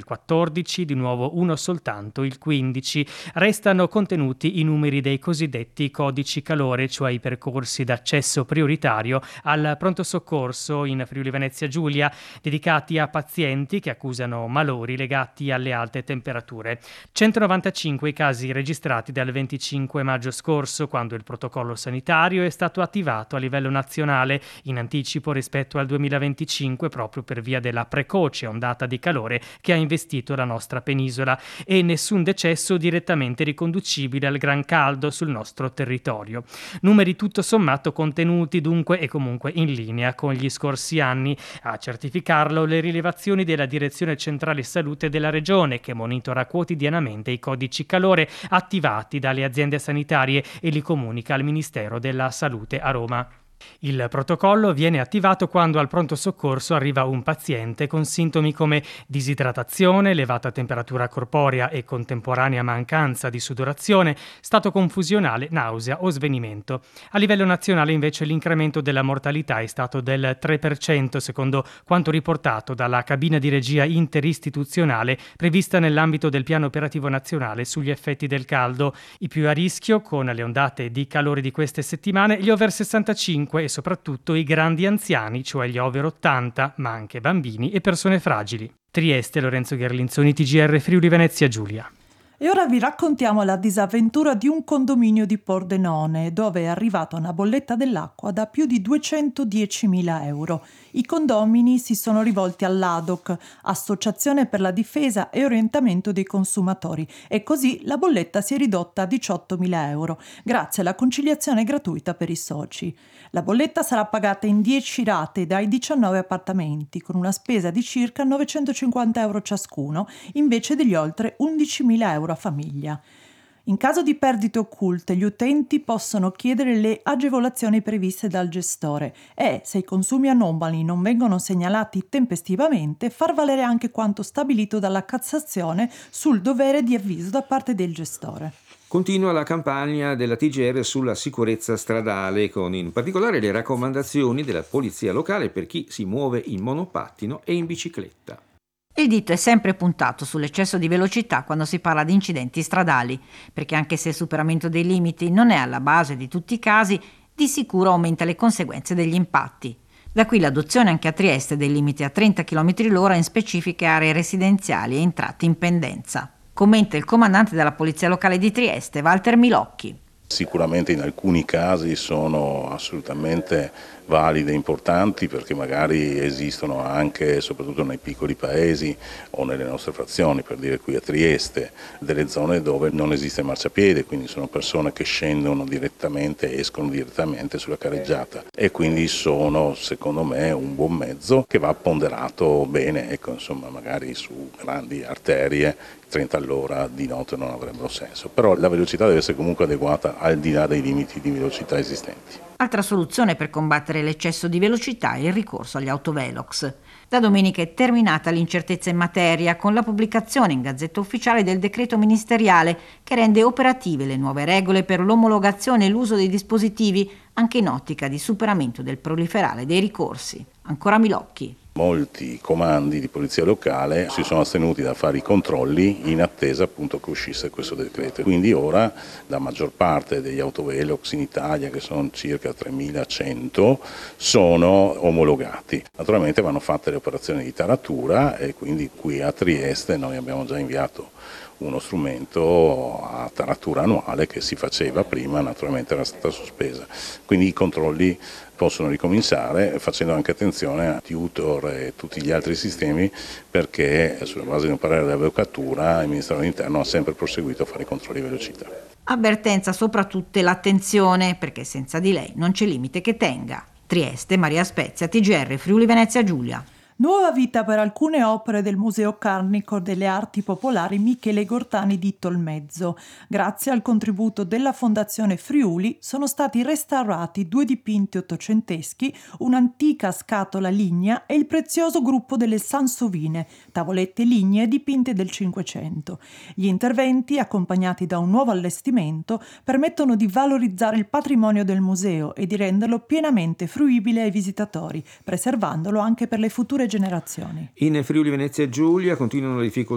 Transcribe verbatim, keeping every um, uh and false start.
quattordici, di nuovo uno soltanto il quindici. Restano contenuti i numeri dei cosiddetti codici calore, cioè i percorsi d'accesso prioritario al pronto soccorso in Friuli Venezia Giulia, dedicati a pazienti che accusano malori legati alle alte temperature. centonovantacinque i casi registrati dal venticinque maggio scorso, quando il protocollo sanitario è stato attivato a livello nazionale in anticipo rispetto al duemilaventicinque, proprio per via della precoce ondata di calore che ha investito la nostra penisola, e nessun decesso direttamente riconducibile al gran caldo sul nostro territorio. Numeri tutto sommato contenuti dunque e comunque in linea con gli scorsi anni. A certificarlo le rilevazioni della Direzione Centrale Salute della Regione, che monitora quotidianamente i codici calore attivati dalle aziende sanitarie e li comunica al Ministero della Salute a Roma. Il protocollo viene attivato quando al pronto soccorso arriva un paziente con sintomi come disidratazione, elevata temperatura corporea e contemporanea mancanza di sudorazione, stato confusionale, nausea o svenimento. A livello nazionale invece l'incremento della mortalità è stato del tre per cento, secondo quanto riportato dalla cabina di regia interistituzionale prevista nell'ambito del piano operativo nazionale sugli effetti del caldo. I più a rischio, con le ondate di calore di queste settimane, gli over sessantacinque e soprattutto i grandi anziani, cioè gli over ottanta, ma anche bambini e persone fragili. Trieste, Lorenzo Gherlinzoni, T G R Friuli Venezia Giulia. E ora vi raccontiamo la disavventura di un condominio di Pordenone, dove è arrivata una bolletta dell'acqua da più di duecentodiecimila euro. I condomini si sono rivolti all'A D O C, Associazione per la difesa e orientamento dei consumatori, e così la bolletta si è ridotta a diciottomila euro, grazie alla conciliazione gratuita per i soci. La bolletta sarà pagata in dieci rate dai diciannove appartamenti, con una spesa di circa novecentocinquanta euro ciascuno, invece degli oltre undicimila euro a famiglia. In caso di perdite occulte, gli utenti possono chiedere le agevolazioni previste dal gestore e, se i consumi anomali non vengono segnalati tempestivamente, far valere anche quanto stabilito dalla Cassazione sul dovere di avviso da parte del gestore. Continua la campagna della T G R sulla sicurezza stradale, con in particolare le raccomandazioni della polizia locale per chi si muove in monopattino e in bicicletta. Il dito è sempre puntato sull'eccesso di velocità quando si parla di incidenti stradali, perché anche se il superamento dei limiti non è alla base di tutti i casi, di sicuro aumenta le conseguenze degli impatti. Da qui l'adozione anche a Trieste dei limiti a trenta chilometri l'ora in specifiche aree residenziali e in tratti in pendenza. Commenta il comandante della Polizia Locale di Trieste, Walter Milocchi. Sicuramente in alcuni casi sono assolutamente valide e importanti, perché magari esistono anche, soprattutto nei piccoli paesi o nelle nostre frazioni, per dire qui a Trieste, delle zone dove non esiste marciapiede, quindi sono persone che scendono direttamente, escono direttamente sulla carreggiata, e quindi sono, secondo me, un buon mezzo che va ponderato bene. Ecco, insomma, magari su grandi arterie trenta all'ora di notte non avrebbero senso, però la velocità deve essere comunque adeguata al di là dei limiti di velocità esistenti. Altra soluzione per combattere l'eccesso di velocità è il ricorso agli autovelox. Da domenica è terminata l'incertezza in materia con la pubblicazione in Gazzetta Ufficiale del decreto ministeriale che rende operative le nuove regole per l'omologazione e l'uso dei dispositivi, anche in ottica di superamento del proliferare dei ricorsi. Ancora Milocchi. Molti comandi di polizia locale si sono astenuti da fare i controlli in attesa appunto che uscisse questo decreto. Quindi ora la maggior parte degli autovelox in Italia, che sono circa tremilacento, sono omologati. Naturalmente vanno fatte le operazioni di taratura, e quindi qui a Trieste noi abbiamo già inviato uno strumento a taratura annuale che si faceva prima, naturalmente era stata sospesa. Quindi i controlli possono ricominciare, facendo anche attenzione a Tutor e tutti gli altri sistemi, perché sulla base di un parere dell'Avvocatura il Ministero dell'Interno ha sempre proseguito a fare i controlli di velocità. Avvertenza soprattutto e l'attenzione, perché senza di lei non c'è limite che tenga. Trieste, Maria Spezia, T G R Friuli Venezia Giulia. Nuova vita per alcune opere del Museo Carnico delle Arti Popolari Michele Gortani di Tolmezzo. Grazie al contributo della Fondazione Friuli sono stati restaurati due dipinti ottocenteschi, un'antica scatola lignea e il prezioso gruppo delle Sansovine, tavolette lignee dipinte del Cinquecento. Gli interventi, accompagnati da un nuovo allestimento, permettono di valorizzare il patrimonio del museo e di renderlo pienamente fruibile ai visitatori, preservandolo anche per le future generazioni. In Friuli Venezia Giulia continuano le difficoltà